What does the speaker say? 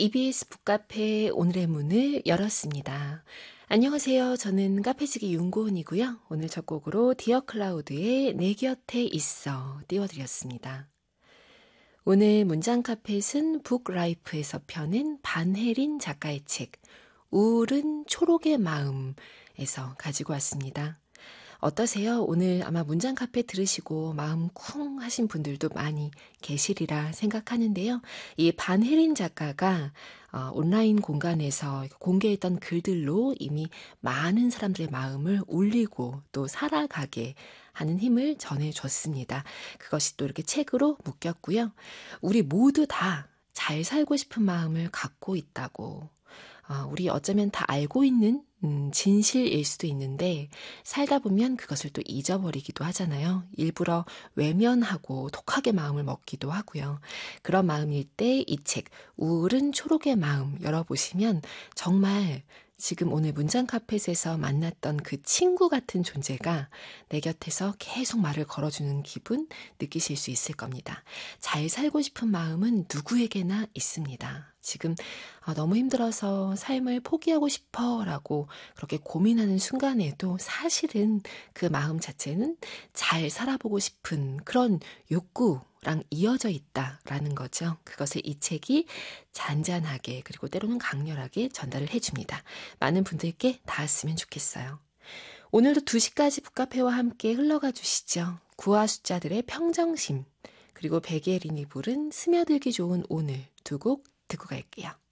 EBS 북카페 오늘의 문을 열었습니다. 안녕하세요. 저는 카페지기 윤고은이고요. 오늘 첫 곡으로 디어 클라우드의 내 곁에 있어 띄워드렸습니다. 오늘 문장 카펫은 북라이프에서 펴낸 반혜린 작가의 책 우울은 초록의 마음에서 가지고 왔습니다. 어떠세요? 오늘 아마 문장 카페 들으시고 마음 쿵 하신 분들도 많이 계시리라 생각하는데요. 이 반혜린 작가가 온라인 공간에서 공개했던 글들로 이미 많은 사람들의 마음을 울리고 또 살아가게 하는 힘을 전해줬습니다. 그것이 또 이렇게 책으로 묶였고요. 우리 모두 다 잘 살고 싶은 마음을 갖고 있다고. 우리 어쩌면 다 알고 있는 진실일 수도 있는데 살다 보면 그것을 또 잊어버리기도 하잖아요. 일부러 외면하고 독하게 마음을 먹기도 하고요. 그런 마음일 때 이 책 우울은 초록의 마음 열어보시면 정말 지금 오늘 문장 카펫에서 만났던 그 친구 같은 존재가 내 곁에서 계속 말을 걸어주는 기분 느끼실 수 있을 겁니다. 잘 살고 싶은 마음은 누구에게나 있습니다. 지금 너무 힘들어서 삶을 포기하고 싶어 라고 그렇게 고민하는 순간에도 사실은 그 마음 자체는 잘 살아보고 싶은 그런 욕구랑 이어져 있다라는 거죠. 그것을 이 책이 잔잔하게 그리고 때로는 강렬하게 전달을 해줍니다. 많은 분들께 닿았으면 좋겠어요. 오늘도 2시까지 북카페와 함께 흘러가 주시죠. 구화 숫자들의 평정심 그리고 백예린이 부른 스며들기 좋은 오늘 두 곡 듣고 갈게요.